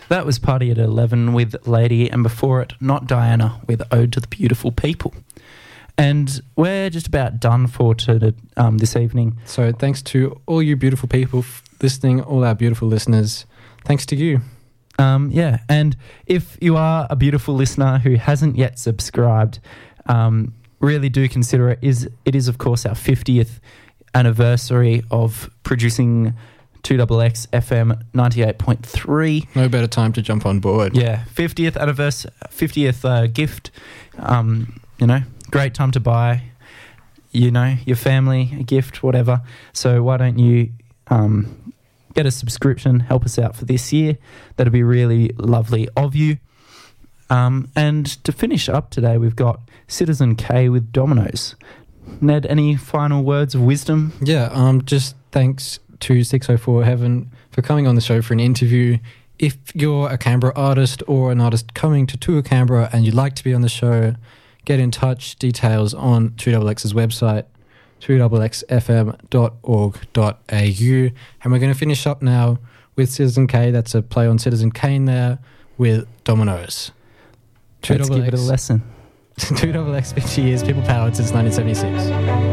That was Party at 11 with Lady, and before it, Not Diana with Ode to the Beautiful People. And we're just about done for this evening. So thanks to all you beautiful people listening, all our beautiful listeners. Thanks to you. And if you are a beautiful listener who hasn't yet subscribed, really do consider it. It is, of course, our 50th anniversary of producing 2XX FM 98.3. No better time to jump on board. Yeah, 50th anniversary, 50th gift. Great time to buy, your family a gift, whatever. So why don't you get a subscription, help us out for this year. That'd be really lovely of you. And to finish up today, we've got Citizen K with Dominoes. Ned, any final words of wisdom? Yeah, just thanks to 604 Heaven for coming on the show for an interview. If you're a Canberra artist or an artist coming to tour Canberra and you'd like to be on the show, get in touch. Details on 2XX's website, 2XXfm.org.au. And we're going to finish up now with Citizen K. That's a play on Citizen Kane there with Dominoes. Let's give it a lesson. 2XX 50 years, people powered since 1976.